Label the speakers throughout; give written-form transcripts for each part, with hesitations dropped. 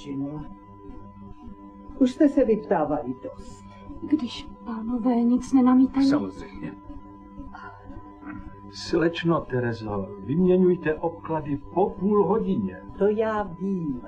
Speaker 1: nevšiml. Už jste se vyptávali dost.
Speaker 2: Když pánové nic nenamítají?
Speaker 3: Samozřejmě.
Speaker 4: Slečno Terezo, vyměňujte obklady po půl hodině.
Speaker 1: To já vím.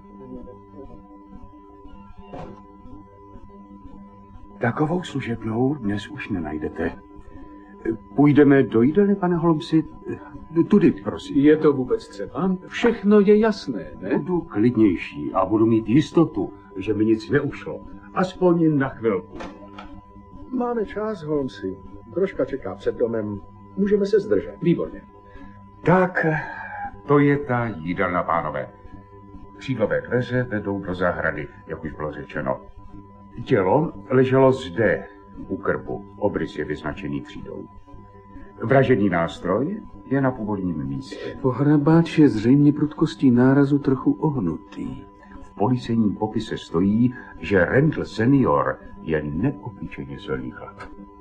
Speaker 5: Takovou služebnou dnes už nenajdete. Půjdeme do jídelny, pane Holmesi? Tudy, prosím.
Speaker 3: Je to vůbec třeba? Všechno je jasné, ne?
Speaker 5: Budu klidnější a budu mít jistotu, že mi nic neušlo. Aspoň na chvilku.
Speaker 6: Máme čas, Holmesi. Troška čeká před domem. Můžeme se zdržet.
Speaker 3: Výborně.
Speaker 5: Tak, to je ta jídelna, pánové. Křídlové dveře vedou do zahrady, jak už bylo řečeno. Tělo leželo zde, u krbu. Obrys je vyznačený křídou. Vražedný nástroj je na původním místě.
Speaker 3: Pohrabáč je zřejmě prudkostí nárazu trochu ohnutý.
Speaker 5: V policejním popise stojí, že Randall senior je neobyčejně silný chlap.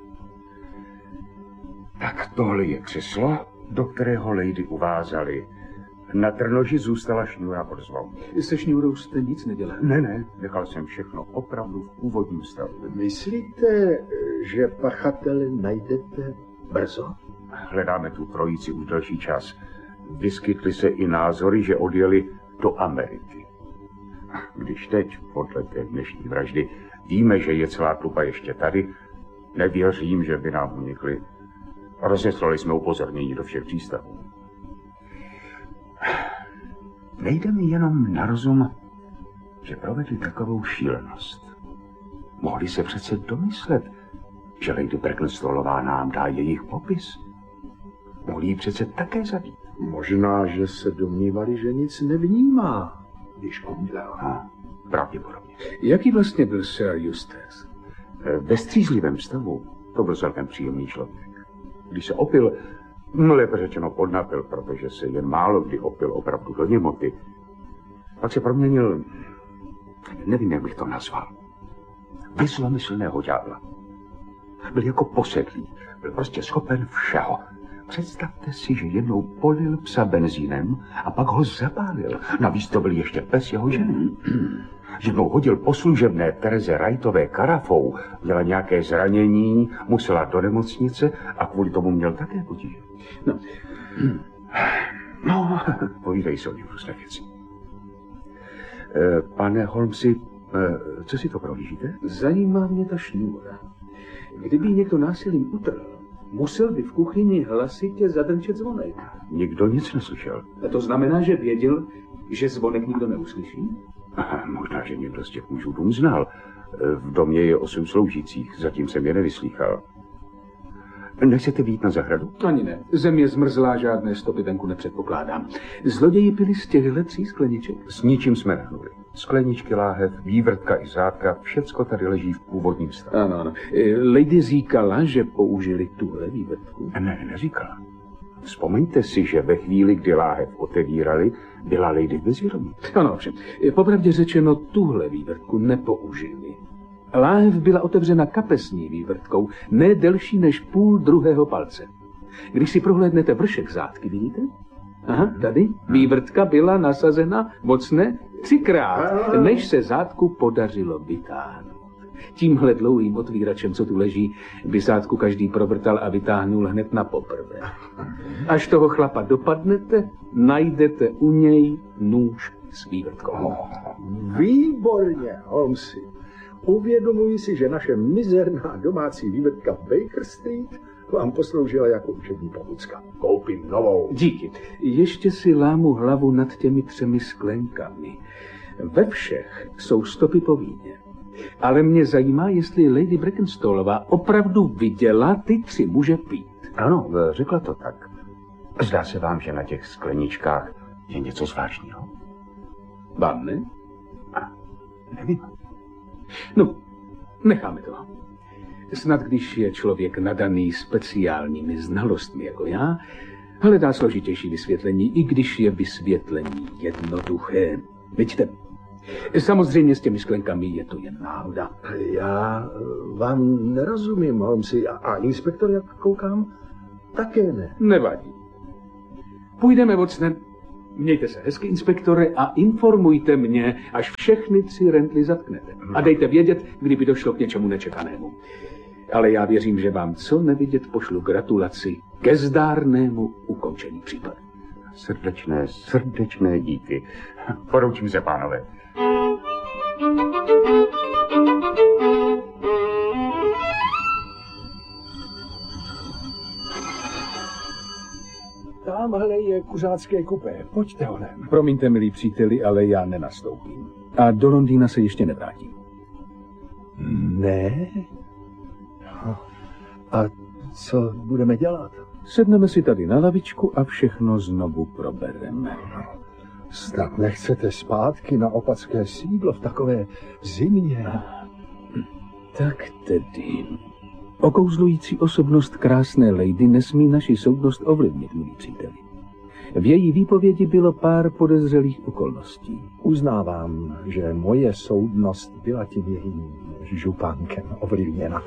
Speaker 5: Tak tohle je křeslo, do kterého lady uvázali. Na trnoži zůstala šňůra od zvonu.
Speaker 3: Se šňůrou jste nic nedělal?
Speaker 5: Ne, nechal jsem všechno opravdu v původním stavu.
Speaker 6: Myslíte, že pachatele najdete brzo?
Speaker 5: Hledáme tu trojici už delší čas. Vyskytly se i názory, že odjeli do Ameriky. Když teď, podle té dnešní vraždy, víme, že je celá tlupa ještě tady, nevěřím, že by nám unikli. Rozeslali jsme upozornění do všech přístavů. Nejde mi jenom na rozum, že provedli takovou šílenost. Mohli se přece domyslet, že Lady Brackenstolová nám dá jejich popis. Mohli ji přece také zabít.
Speaker 6: Možná, že se domnívali, že nic nevnímá, když omdlela.
Speaker 5: Pravděpodobně.
Speaker 3: Jaký vlastně byl Sir Eustace?
Speaker 5: Ve střízlivém stavu to byl celkem příjemný člověk. Když se opil, lépe řečeno podnapil, protože se jen málo kdy opil opravdu do němoty, pak se proměnil, nevím, jak bych to nazval, ve zlomyslného ďábla. Byl jako posedlý, byl prostě schopen všeho. Představte si, že jednou polil psa benzínem a pak ho zapálil. Navíc to byl ještě pes jeho ženy. Jednou hodil po služebné Tereze Wrightové karafou, měla nějaké zranění, musela do nemocnice a kvůli tomu měl také potíže. No, povídej se o něm různé věci. Pane Holmesi, co si to prohlížíte?
Speaker 3: Zajímá mě ta šňůra. Kdyby někdo násilím utrhl, musel by v kuchyni hlasitě zadrčet zvonek.
Speaker 5: Nikdo nic neslyšel.
Speaker 3: A to znamená, že věděl, že zvonek nikdo neuslyší?
Speaker 5: Možná, že někdo z těch mužů dům znal. V domě je 8 sloužících, zatím jsem je nevyslýchal. Nechcete vyjít na zahradu?
Speaker 3: Ani ne. Země zmrzlá, žádné stopy venku nepředpokládám. Zloději pili z těchto 3 skleniček?
Speaker 5: S ničím jsme nehnuli. Skleničky, láhev, vývrtka i zátka, všecko tady leží v původním stavu.
Speaker 3: Ano. Lady říkala, že použili tuhle vývrtku?
Speaker 5: Ne, neříkala. Vzpomeňte si, že ve chvíli, kdy láhev otevírali, byla Lady v bezvědomí.
Speaker 3: Ano, ovšem. Popravdě řečeno, tuhle vývrtku nepoužili. Láhev byla otevřena kapesní vývrtkou, ne delší než půl druhého palce. Když si prohlédnete vršek zátky, vidíte? Aha, tady vývrtka byla nasazena mocné 3krát, než se zátku podařilo vytáhnout. Tímhle dlouhým otvíračem, co tu leží, by zátku každý provrtal a vytáhnul hned na poprvé. Až toho chlapa dopadnete, najdete u něj nůž s vývrtkou.
Speaker 6: Výborně, Holmesi. Uvědomuji si, že naše mizerná domácí vývrtka v Baker Street vám posloužila jako učební pomůcka. Koupím novou.
Speaker 3: Díky. Ještě si lámu hlavu nad těmi 3 sklenkami. Ve všech jsou stopy po víně. Ale mě zajímá, jestli Lady Brackenstolová opravdu viděla ty 3 muže pít.
Speaker 5: Ano, řekla to tak. Zdá se vám, že na těch skleničkách je něco zvláštního?
Speaker 3: Vám ne?
Speaker 5: Nevím.
Speaker 3: No, necháme to. Snad když je člověk nadaný speciálními znalostmi jako já, hledá složitější vysvětlení, i když je vysvětlení jednoduché. Vidíte, samozřejmě s těmi sklenkami je to jen náhoda.
Speaker 6: Já vám nerozumím, Holmesi, a inspektor, jak koukám, také ne.
Speaker 3: Nevadí. Půjdeme, Watson. Mějte se hezky, inspektore, a informujte mě, až všechny 3 rently zatknete. A dejte vědět, kdyby došlo k něčemu nečekanému. Ale já věřím, že vám co nevidět pošlu gratulaci ke zdárnému ukončení případu.
Speaker 5: Srdečné díky. Poroučím se, pánové.
Speaker 6: Tamhle je kuřácké kupé. Pojďte honem.
Speaker 3: Promiňte, milí příteli, ale já nenastoupím. A do Londýna se ještě nevrátím.
Speaker 6: Ne? A co budeme dělat?
Speaker 3: Sedneme si tady na lavičku a všechno znovu probereme.
Speaker 6: Snad nechcete zpátky na opatské sídlo v takové zimě?
Speaker 3: Tak tedy. Okouzlující osobnost krásné lady nesmí naši soudnost ovlivnit, milí příteli. V její výpovědi bylo pár podezřelých okolností.
Speaker 6: Uznávám, že moje soudnost byla tím jejím župánkem ovlivněna.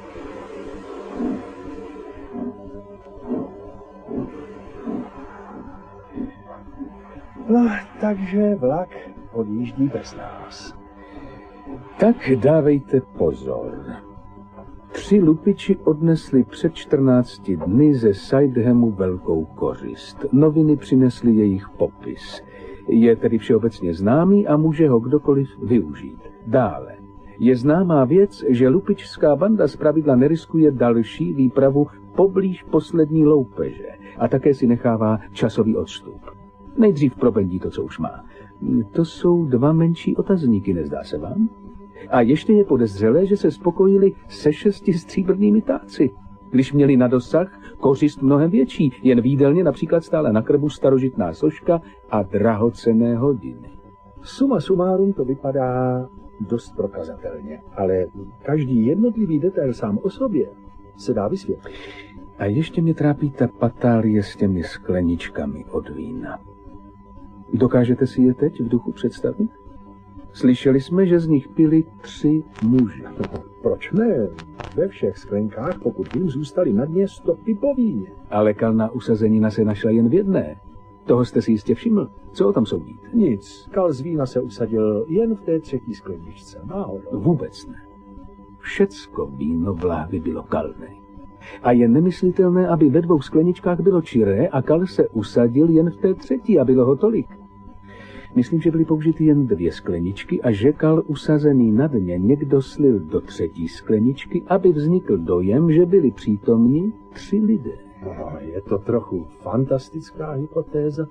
Speaker 6: No, takže vlak odjíždí bez nás.
Speaker 3: Tak dávejte pozor. 3 lupiči odnesli před 14 dny ze Sidehamu velkou kořist. Noviny přinesly jejich popis. Je tedy všeobecně známý a může ho kdokoliv využít. Dále. Je známá věc, že lupičská banda zpravidla neriskuje další výpravu poblíž poslední loupeže a také si nechává časový odstup. Nejdřív probendí to, co už má. To jsou 2 menší otazníky, nezdá se vám? A ještě je podezřelé, že se spokojili se 6 stříbrnými táci, když měli na dosah kořist mnohem větší, jen v jídelně například stála na krbu starožitná soška a drahocenné hodiny.
Speaker 6: Suma sumárum to vypadá dost prokazatelně, ale každý jednotlivý detail sám o sobě se dá vysvětlit.
Speaker 3: A ještě mě trápí ta patálie s těmi skleničkami od vína. Dokážete si je teď v duchu představit? Slyšeli jsme, že z nich pili 3 muži.
Speaker 6: Proč ne? Ve všech sklenkách, pokud vím, zůstaly na dně stopy po víně.
Speaker 3: Ale kalná usazenina se našla jen v jedné. Toho jste si jistě všiml. Co o tom soudíte?
Speaker 6: Nic. Kal z vína se usadil jen v té 3. skleničce. Náhodou.
Speaker 3: Vůbec ne. Všecko víno v láhvi bylo kalné. A je nemyslitelné, aby ve 2 skleničkách bylo čiré a kal se usadil jen v té 3. a bylo ho tolik. Myslím, že byly použity jen 2 skleničky a že kal usazený na dně někdo slil do 3. skleničky, aby vznikl dojem, že byli přítomni 3 lidé.
Speaker 6: No, je to trochu fantastická hypotéza.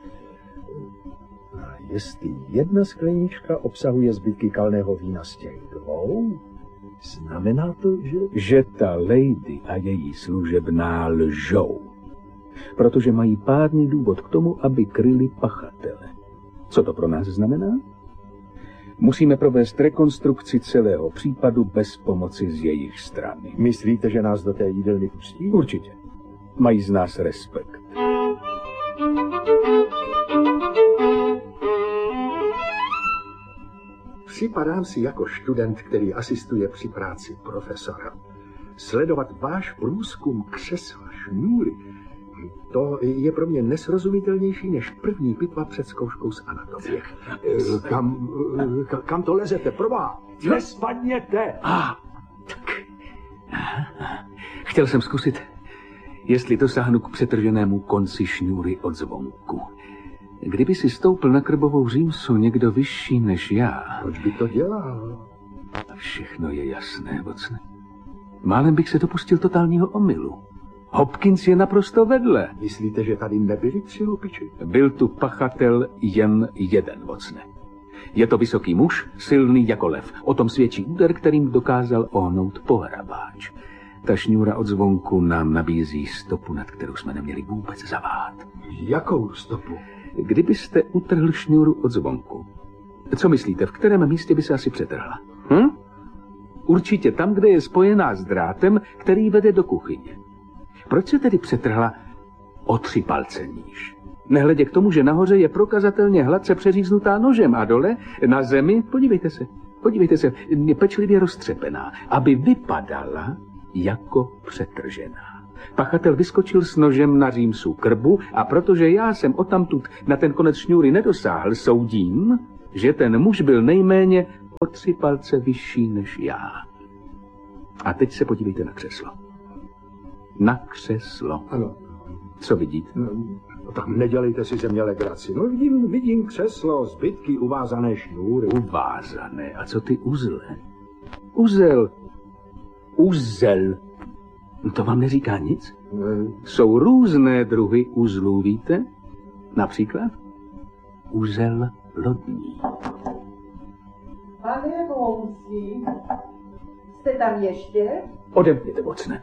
Speaker 6: Jestli 1 sklenička obsahuje zbytky kalného vína z těch 2, znamená to, že
Speaker 3: ta lady a její služebná lžou. Protože mají pádný důvod k tomu, aby kryli pachatele. Co to pro nás znamená? Musíme provést rekonstrukci celého případu bez pomoci z jejich strany.
Speaker 6: Myslíte, že nás do té jídelny pustí?
Speaker 3: Určitě. Mají z nás respekt.
Speaker 6: Připadám si jako student, který asistuje při práci profesora. Sledovat váš průzkum křesla šňůry, to je pro mě nesrozumitelnější než první pitva před zkouškou z anatomie. Kam to lezete? Proboha, nespadněte!
Speaker 3: Tak. Chtěl jsem zkusit, jestli dosáhnu k přetrženému konci šňůry od zvonku. Kdyby si stoupl na krbovou římsu někdo vyšší než já...
Speaker 6: Proč by to dělal?
Speaker 3: Všechno je jasné, Watson. Málem bych se dopustil totálního omylu. Hopkins je naprosto vedle.
Speaker 6: Myslíte, že tady nebyli 3 lupiči?
Speaker 3: Byl tu pachatel jen jeden, Watsone. Je to vysoký muž, silný jako lev. O tom svědčí úder, kterým dokázal ohnout pohrabáč. Ta šňůra od zvonku nám nabízí stopu, nad kterou jsme neměli vůbec zavát.
Speaker 6: Jakou stopu?
Speaker 3: Kdybyste utrhl šňůru od zvonku, co myslíte, v kterém místě by se asi přetrhla? Určitě tam, kde je spojená s drátem, který vede do kuchyně. Proč se tedy přetrhla o 3 palce níž? Nehledě k tomu, že nahoře je prokazatelně hladce přeříznutá nožem a dole na zemi, podívejte se, je pečlivě roztřepená, aby vypadala jako přetržená. Pachatel vyskočil s nožem na Římsu krbu a protože já jsem odtamtud na ten konec šňůry nedosáhl, soudím, že ten muž byl nejméně o 3 palce vyšší než já. A teď se podívejte na křeslo. Na křeslo.
Speaker 6: Ano.
Speaker 3: Co vidíte?
Speaker 6: No, tak nedělejte si ze mě legraci. No vidím křeslo, zbytky uvázané šňůry.
Speaker 3: Uvázané. A co ty uzle? Uzel. Uzel. No to vám neříká nic? Jsou různé druhy uzlů, víte? Například uzel lodní.
Speaker 1: Pane Holmesi, jste tam ještě?
Speaker 3: Odemkněte, vocne.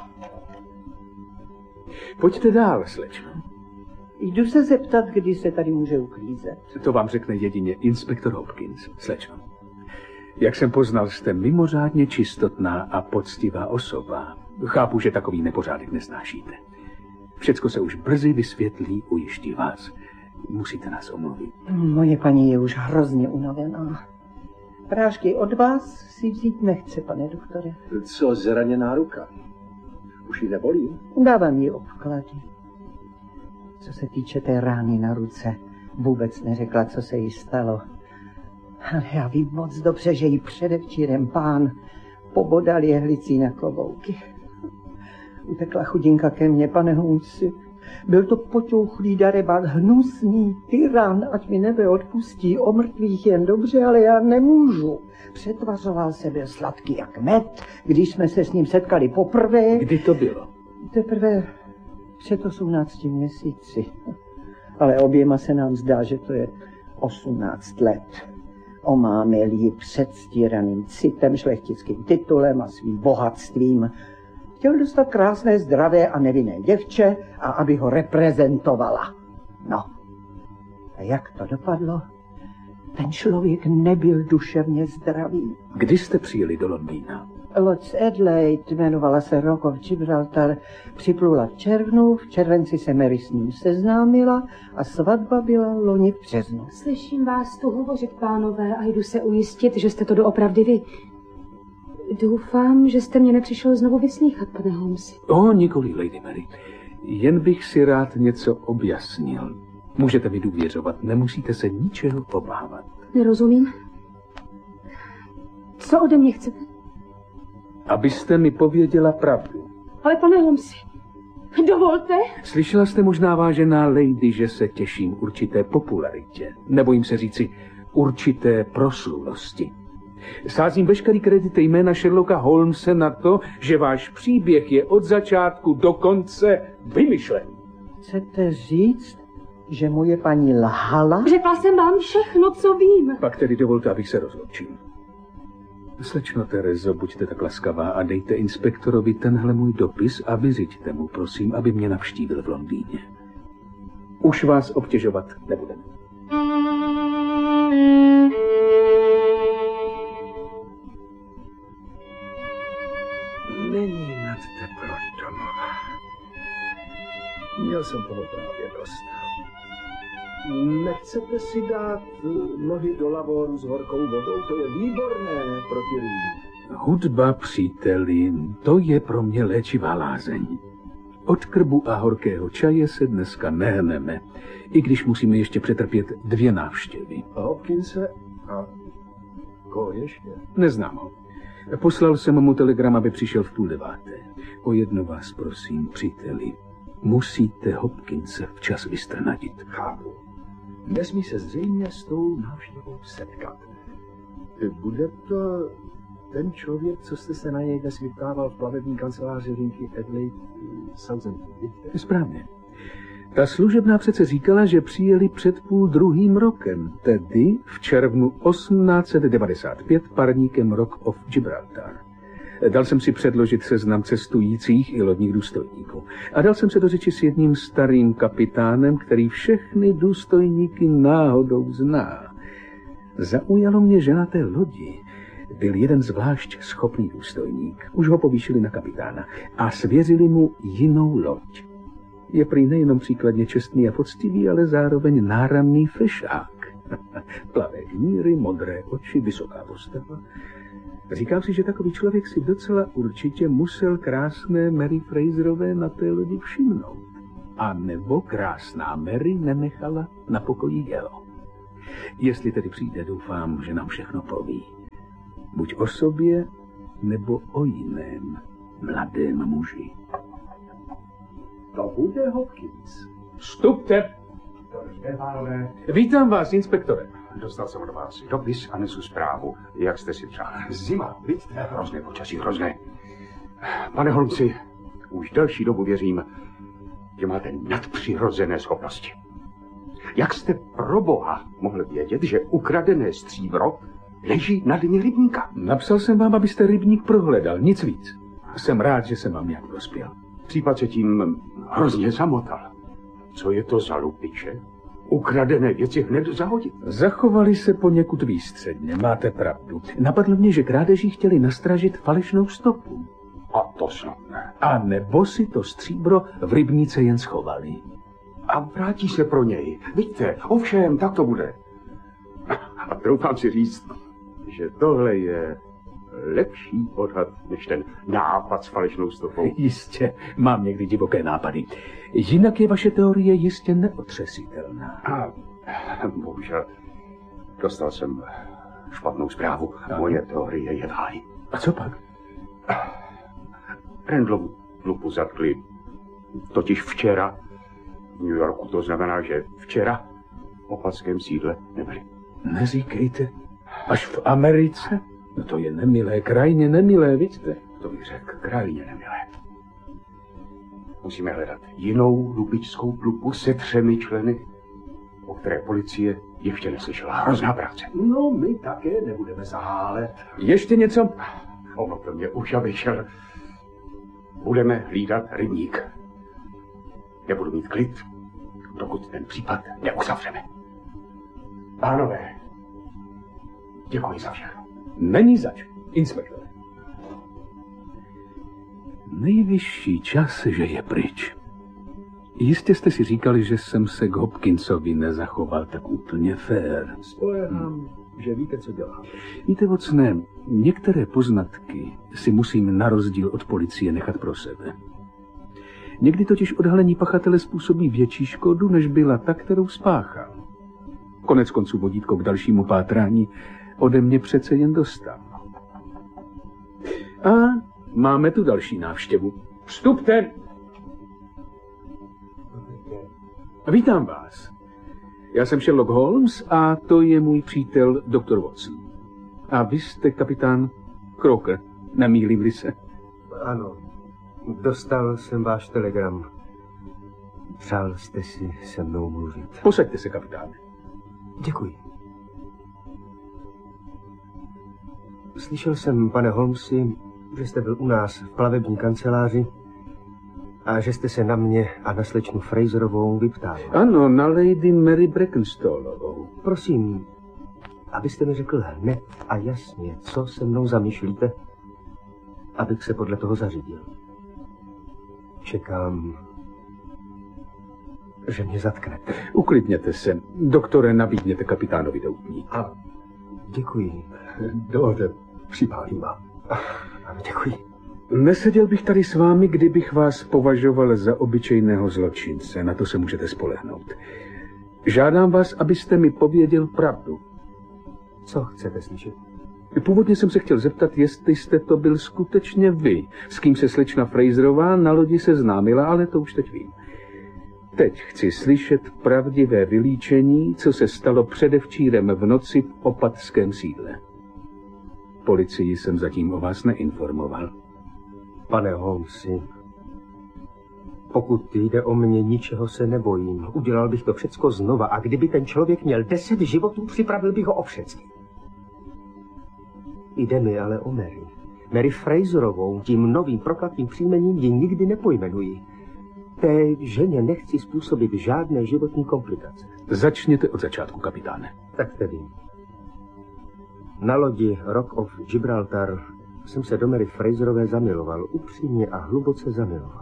Speaker 3: Pojďte dál, slečno.
Speaker 1: Jdu se zeptat, kdy se tady může uklízet.
Speaker 3: To vám řekne jedině inspektor Hopkins, slečno. Jak jsem poznal, jste mimořádně čistotná a poctivá osoba. Chápu, že takový nepořádek nesnášíte. Všecko se už brzy vysvětlí, ujišťuji vás. Musíte nás omluvit.
Speaker 1: Moje paní je už hrozně unavená. Prášky od vás si vzít nechce, pane doktore.
Speaker 6: Co zraněná ruka? Už jí nebolí?
Speaker 1: Dávám jí obklady. Co se týče té rány na ruce, vůbec neřekla, co se jí stalo. Ale já vím moc dobře, že jí předevčírem pán pobodal jehlicí na klobouky. Utekla chudinka ke mně, pane Holmesi. Byl to poťouchlý darebák, hnusný tyran, ať mi nebe odpustí, o mrtvých jen dobře, ale já nemůžu. Přetvařoval se, byl sladký jak med, když jsme se s ním setkali poprvé.
Speaker 3: Kdy to bylo?
Speaker 1: Teprve před 18 měsíci. Ale oběma se nám zdá, že to je 18 let. Omámil ji předstíraným citem, šlechtickým titulem a svým bohatstvím. Chtěl dostat krásné, zdravé a nevinné děvče a aby ho reprezentovala. No, a jak to dopadlo? Ten člověk nebyl duševně zdravý.
Speaker 3: Kdy jste přijeli do Londýna?
Speaker 1: Loď z Adelaide, jmenovala se Rock of Gibraltar, připlula v červnu, v červenci se Mary s ním seznámila a svatba byla loni v březnu.
Speaker 2: Slyším vás tu hovořit, pánové, a jdu se ujistit, že jste to doopravdy vy. Doufám, že jste mě nepřišel znovu vyslýchat, pane Holmesi.
Speaker 3: Nikoli, Lady Mary. Jen bych si rád něco objasnil. Můžete mi důvěřovat, nemusíte se ničeho obávat.
Speaker 2: Nerozumím. Co ode mě chcete?
Speaker 3: Abyste mi pověděla pravdu.
Speaker 2: Ale pane Holmesi, dovolte.
Speaker 3: Slyšela jste možná, vážená lady, že se těším určité popularitě. Nebojím se říci určité proslulosti. Sázím veškerý kredit jména Sherlocka Holmese na to, že váš příběh je od začátku do konce vymyšlený.
Speaker 1: Chcete říct, že moje paní lhala?
Speaker 2: Řekla jsem vám všechno, co vím.
Speaker 3: Pak tedy dovolte, abych se rozloučil. Slečno Terezo, buďte tak laskavá a dejte inspektorovi tenhle můj dopis a vyřiďte mu, prosím, aby mě navštívil v Londýně. Už vás obtěžovat nebudeme.
Speaker 6: Není nad teplo domova. Měl jsem toho právě dost. Nechcete si dát nohy do lavoru s horkou vodou? To je výborné proti rýmu.
Speaker 3: Hudba, příteli, to je pro mě léčivá lázeň. Od krbu a horkého čaje se dneska nehneme, i když musíme ještě přetrpět 2 návštěvy.
Speaker 6: A Hopkinse a koho ještě?
Speaker 3: Neznám ho. Poslal jsem mu telegram, aby přišel v 8:30. O jedno vás prosím, příteli. Musíte Hopkinse včas vystrnadit.
Speaker 6: Chápu. Nesmí se zřejmě s tou návštěvou setkat. Bude to ten člověk, co jste se na něj dnes vyptával v plavební kanceláři linky Adelaide Southampton?
Speaker 3: Správně. Ta služebná přece říkala, že přijeli před 2,5 rokem, tedy v červnu 1895 parníkem Rock of Gibraltar. Dal jsem si předložit seznam cestujících i lodních důstojníků. A dal jsem se do řeči s jedním starým kapitánem, který všechny důstojníky náhodou zná. Zaujalo mě, že na té lodi byl jeden zvlášť schopný důstojník. Už ho povýšili na kapitána a svěřili mu jinou loď. Je prý nejenom příkladně čestný a poctivý, ale zároveň náramný fešák. Plavé kníry, modré oči, vysoká postava. Říkám si, že takový člověk si docela určitě musel krásné Mary Fraserové na té lodi všimnout. A nebo krásná Mary nenechala na pokoji jeho. Jestli tedy přijde, doufám, že nám všechno poví. Buď o sobě, nebo o jiném mladém muži.
Speaker 6: To bude Hopkins.
Speaker 3: Vstupte!
Speaker 5: Dobře, pánové.
Speaker 3: Vítám vás, inspektore.
Speaker 5: Dostal jsem od vás dopis a nesu zprávu, jak jste si přál.
Speaker 6: Zima, vidíte?
Speaker 5: Hrozné počasí, hrozné. Pane Holmesi, už delší dobu věřím, že máte nadpřirozené schopnosti. Jak jste pro Boha mohl vědět, že ukradené stříbro leží na dně rybníka?
Speaker 3: Napsal jsem vám, abyste rybník prohledal, nic víc. Jsem rád, že jsem vám nějak dospěl.
Speaker 5: Případ se tím hrozně zamotal. Co je to za lupiče? Ukradené věci hned zahodit.
Speaker 3: Zachovali se poněkud výstředně, máte pravdu. Napadlo mě, že krádeží chtěli nastražit falešnou stopu.
Speaker 5: A to snad ne.
Speaker 3: A nebo si to stříbro v rybníce jen schovali.
Speaker 5: A vrátí se pro něj. Vidíte, ovšem, tak to bude. A troufám si říct, že tohle je lepší odhad než ten nápad s falešnou stopou.
Speaker 3: Jistě, mám někdy divoké nápady. Jinak je vaše teorie jistě neotřesitelná.
Speaker 5: A bohužel dostal jsem špatnou zprávu. Moje teorie je v háji.
Speaker 3: A co pak?
Speaker 5: Randlovu lupu zatkli totiž včera v New Yorku. To znamená, že včera v opatském sídle nebyli.
Speaker 3: Neříkejte. Až v Americe? No to je nemilé, krajně nemilé, vidíte?
Speaker 5: To bych řekl, krajně nemilé. Musíme hledat jinou lupičskou lupu se 3 členy, o které policie ještě neslyšela. Hrozná práce.
Speaker 6: No, my také nebudeme zahálet.
Speaker 3: Ještě něco?
Speaker 5: Ono to mě už a vyšel. Budeme hlídat rybník. Nebudu mít klid, dokud ten případ neuzavřeme. Pánové, děkuji za všechno.
Speaker 3: Není zač, inspektore. Nejvyšší čas, že je pryč. Jistě jste si říkali, že jsem se k Hopkinsovi nezachoval tak úplně fér.
Speaker 6: Spoléhám, že víte, co děláte.
Speaker 3: Víte, Watsone, některé poznatky si musím na rozdíl od policie nechat pro sebe. Někdy totiž odhalení pachatele způsobí větší škodu, než byla ta, kterou spáchal. Konec konců vodítko k dalšímu pátrání ode mě přece jen dostal. A máme tu další návštěvu. Vstupte! Vítám vás. Já jsem Sherlock Holmes a to je můj přítel doktor Watson. A vy jste kapitán Croker, nemýlím-li se.
Speaker 7: Ano, dostal jsem váš telegram. Přál jste si se mnou mluvit.
Speaker 3: Posaďte se, kapitáne.
Speaker 7: Děkuji. Slyšel jsem, pane Holmesi, že jste byl u nás v plavební kanceláři a že jste se na mě a na slečnu Fraserovou vyptával.
Speaker 3: Ano, na Lady Mary Brackenstallowou.
Speaker 7: Prosím, abyste mi řekl hned a jasně, co se mnou zamýšlíte, abych se podle toho zařídil. Čekám, že mě zatknete.
Speaker 3: Uklidněte se. Doktore, nabídněte kapitánovi doutník.
Speaker 7: A děkuji.
Speaker 6: Dovolte, připálím vám.
Speaker 7: Ano, děkuji.
Speaker 3: Neseděl bych tady s vámi, kdybych vás považoval za obyčejného zločince. Na to se můžete spolehnout. Žádám vás, abyste mi pověděl pravdu.
Speaker 7: Co chcete slyšet?
Speaker 3: Původně jsem se chtěl zeptat, jestli jste to byl skutečně vy, s kým se slečna Fraserová na lodi seznámila, ale to už teď vím. Teď chci slyšet pravdivé vylíčení, co se stalo předevčírem v noci v opatském sídle. Policii jsem zatím o vás neinformoval.
Speaker 7: Pane Holmesi, pokud jde o mě, ničeho se nebojím. Udělal bych to všecko znova a kdyby ten člověk měl 10 životů, připravil bych ho o všecky. Jde mi ale o Mary. Mary Fraserovou, tím novým prokletým příjmením ji nikdy nepojmenuji. Té ženě nechci způsobit žádné životní komplikace.
Speaker 3: Začněte od začátku, kapitáne.
Speaker 7: Tak tedy. Na lodi Rock of Gibraltar jsem se do Mary Fraserové zamiloval, upřímně a hluboce zamiloval.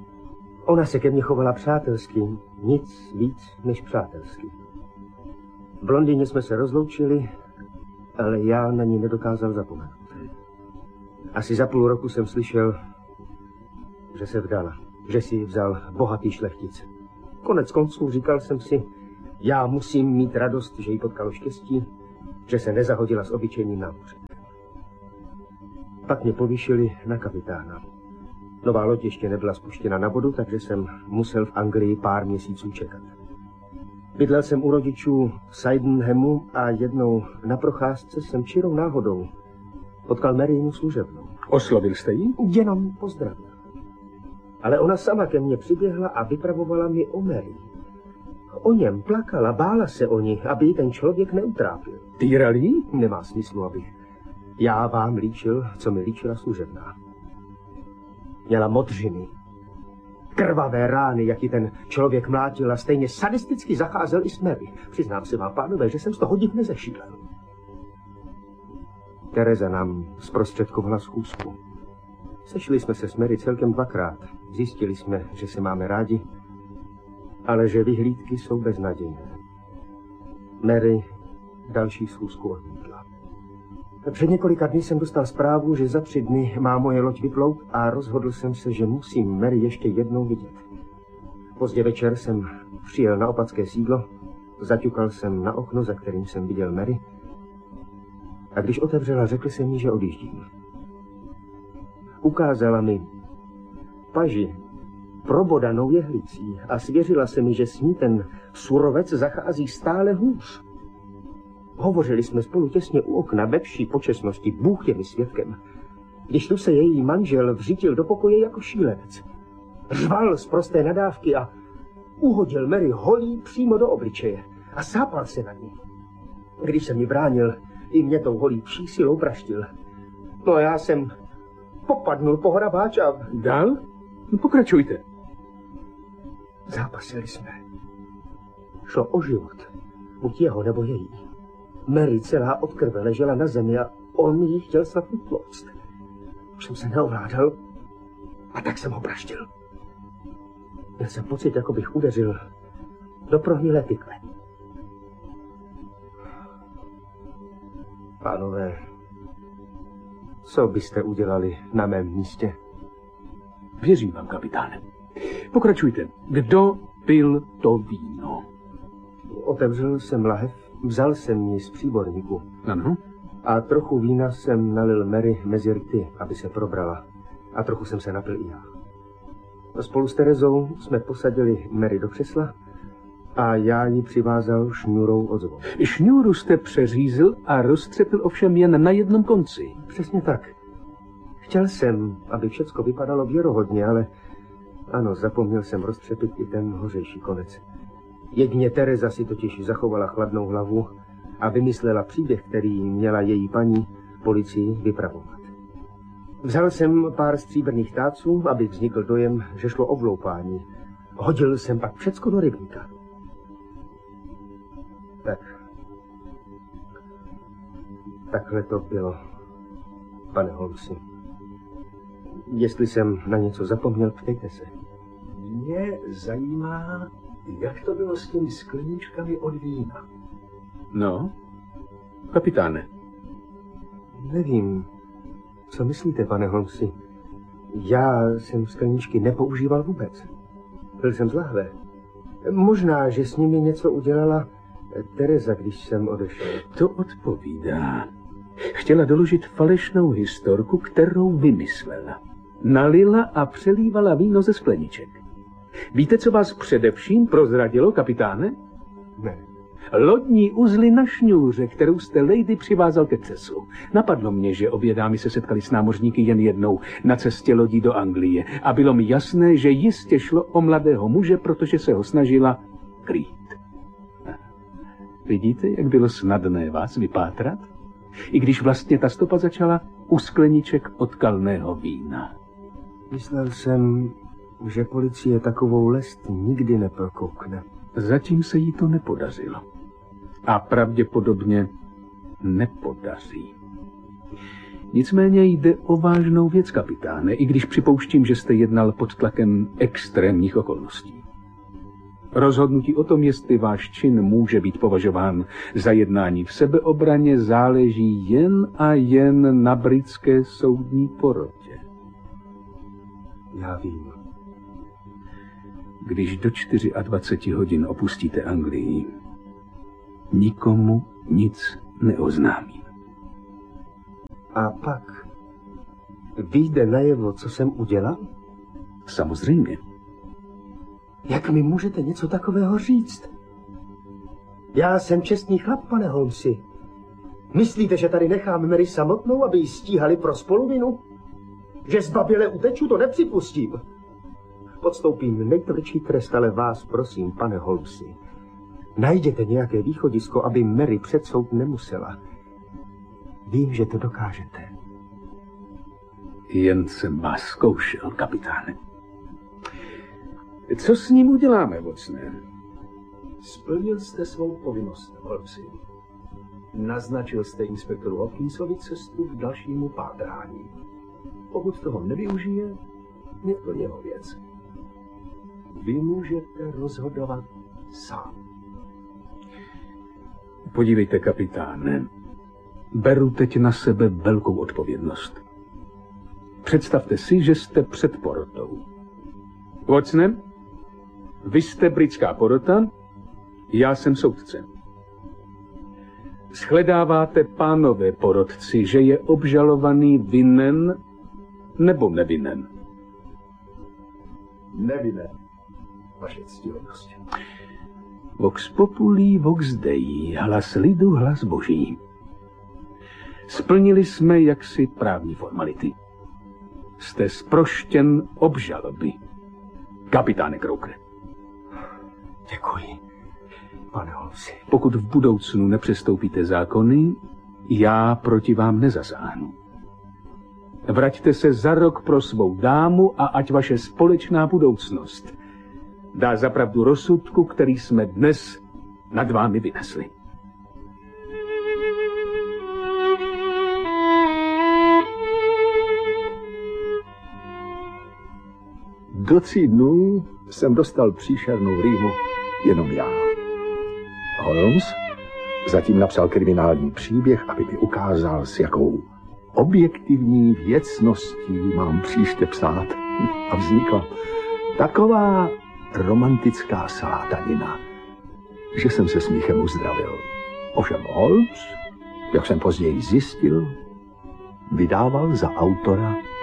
Speaker 7: Ona se ke mně chovala přátelsky, nic víc než přátelsky. V Londýně jsme se rozloučili, ale já na ní nedokázal zapomenout. Asi za půl roku jsem slyšel, že se vdala, že si ji vzal bohatý šlechtic. Konec konců říkal jsem si, já musím mít radost, že jí potkalo štěstí, že se nezahodila s obyčejným námořem. Pak mě povýšili na kapitána. Nová loď ještě nebyla spuštěna na vodu, takže jsem musel v Anglii pár měsíců čekat. Bydlel jsem u rodičů v Sydenhamu a jednou na procházce jsem čirou náhodou potkal Maryinu služebnou.
Speaker 3: Oslovil jste ji?
Speaker 7: Jenom pozdravil. Ale ona sama ke mně přiběhla a vypravovala mi o Mary. O něm plakala, bála se o ní, aby ji ten člověk neutrápil.
Speaker 3: Týral jí?
Speaker 7: Nemá smyslu, abych já vám líčil, co mi líčila služebná. Měla modřiny, krvavé rány, jak ji ten člověk mlátil a stejně sadisticky zacházel i s Mary. Přiznám se vám, pánové, že jsem z toho div nezešílel. Tereza nám zprostředkovala schůzku. Sešli jsme se s Mary celkem 2krát. Zjistili jsme, že se máme rádi, ale že vyhlídky jsou beznadějné. Mary další schůzku odmítla. Před několika dny jsem dostal zprávu, že za 3 dny má moje loď vyplout a rozhodl jsem se, že musím Mary ještě jednou vidět. Pozdě večer jsem přijel na opatské sídlo, zaťukal jsem na okno, za kterým jsem viděl Mary, a když otevřela, řekl jsem jí, že odjíždím. Ukázala mi paži probodanou jehlicí a svěřila se mi, že s ní ten surovec zachází stále hůř. Hovořili jsme spolu těsně u okna ve vší počestnosti, Bůh je mi svědkem. Když tu se její manžel vřítil do pokoje jako šílenec. Řval z prosté nadávky a uhodil Mary holí přímo do obličeje a sápal se na ní. Když jsem mi bránil, i mě tou holí pší silou praštil. No a já jsem popadnul po hrabáč a...
Speaker 3: Dál? No, pokračujte.
Speaker 7: Zápasili jsme. Šlo o život, buď jeho nebo její. Mary celá od krve ležela na zemi a on jí chtěl snad utlouct. Už jsem se neovládal a tak jsem ho praštil. Měl jsem pocit, jako bych udeřil do prohnilé tykve. Pánové, co byste udělali na mém místě?
Speaker 3: Věřím vám, kapitáne. Pokračujte. Kdo pil to víno?
Speaker 7: Otevřel jsem lahev, vzal jsem ji z příborníku.
Speaker 3: Ano.
Speaker 7: A trochu vína jsem nalil Mary mezi rty, aby se probrala. A trochu jsem se napil i já. Spolu s Terezou jsme posadili Mary do křesla a já ji přivázal šňůrou od zvonu.
Speaker 3: Šňůru jste přeřízl a roztřepil ovšem jen na jednom konci.
Speaker 7: Přesně tak. Chtěl jsem, aby všecko vypadalo věrohodně, ale ano, zapomněl jsem roztřepit i ten hořejší konec. Jedině Tereza si totiž zachovala chladnou hlavu a vymyslela příběh, který měla její paní policii vypravovat. Vzal jsem pár stříbrných táců, aby vznikl dojem, že šlo o vloupání. Hodil jsem pak všecko do rybníka. Takhle to bylo, pane Holmesi. Jestli jsem na něco zapomněl, ptejte se.
Speaker 4: Mě zajímá, jak to bylo s těmi skleničkami od vína.
Speaker 3: No, kapitáne.
Speaker 7: Nevím, co myslíte, pane Holmesi. Já jsem skleničky nepoužíval vůbec. Byl jsem z lahve. Možná, že s nimi něco udělala Tereza, když jsem odešel.
Speaker 3: To odpovídá. Chtěla doložit falešnou historku, kterou vymyslela. Nalila a přelívala víno ze skleniček. Víte, co vás především prozradilo, kapitáne?
Speaker 7: Ne.
Speaker 3: Lodní uzly na šňůře, kterou jste lady přivázal ke křeslu. Napadlo mě, že obě dámy se setkali s námořníky jen jednou na cestě lodí do Anglie a bylo mi jasné, že jistě šlo o mladého muže, protože se ho snažila krýt. Vidíte, jak bylo snadné vás vypátrat? I když vlastně ta stopa začala u skleniček od kalného vína.
Speaker 7: Myslel jsem, že policie takovou lest nikdy neprokoukne.
Speaker 3: Zatím se jí to nepodařilo. A pravděpodobně nepodaří. Nicméně jde o vážnou věc, kapitáne, i když připouštím, že jste jednal pod tlakem extrémních okolností. Rozhodnutí o tom, jestli váš čin může být považován za jednání v sebeobraně, záleží jen a jen na britské soudní porotě.
Speaker 7: Já vím.
Speaker 3: Když do 24 hodin opustíte Anglii, nikomu nic neoznámím.
Speaker 7: A pak vyjde najevo, co jsem udělal?
Speaker 3: Samozřejmě.
Speaker 7: Jak mi můžete něco takového říct? Já jsem čestný chlap, pane Holmesi. Myslíte, že tady nechám Mary samotnou, aby ji stíhali pro spoluvinu? Že zbaběle uteču, to nepřipustím. Podstoupím nejtvrdší trest, ale vás prosím, pane Holmesi, najděte nějaké východisko, aby Mary před soud nemusela. Vím, že to dokážete.
Speaker 3: Jen jsem vás zkoušel, kapitáne. Co s ním uděláme, Watsone?
Speaker 4: Splnil jste svou povinnost, Holmesi. Naznačil jste inspektoru Hopkinsovi cestu k dalšímu pátrání. Pokud toho nevyužije, je to jeho věc. Vy můžete rozhodovat sám.
Speaker 3: Podívejte, kapitáne, beru teď na sebe velkou odpovědnost. Představte si, že jste před porotou. Watsone, vy jste britská porota, já jsem soudce. Shledáváte, pánové porotci, že je obžalovaný vinen nebo nevinen?
Speaker 4: Nevinen, vaše ctihodnost.
Speaker 3: Vox populi, vox dei, hlas lidu, hlas boží. Splnili jsme jaksi právní formality. Jste zproštěn obžaloby. Kapitáne Croker.
Speaker 7: Děkuji, pane Holmesi.
Speaker 3: Pokud v budoucnu nepřestoupíte zákony, já proti vám nezasáhnu. Vraťte se za rok pro svou dámu a ať vaše společná budoucnost dá zapravdu rozsudku, který jsme dnes nad vámi vynesli.
Speaker 4: Do 3 dnů jsem dostal příšernou rýmu jenom já. Holmes zatím napsal kriminální příběh, aby mi ukázal, s jakou objektivní věcností mám příště psát. A vznikla taková romantická salátanina, že jsem se smíchem uzdravil. Ovšem Holmes, jak jsem později zjistil, vydával za autora